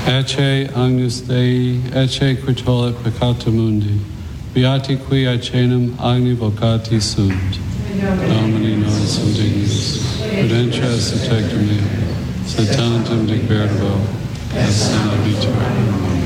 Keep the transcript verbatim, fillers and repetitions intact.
Ecce agnus Dei, ecce quitolet peccata mundi, beati qui aecenum agni vocati sunt. Domini nos indignis, prudentia est tectum mea, sed talentum dic verbo, et sana vitam.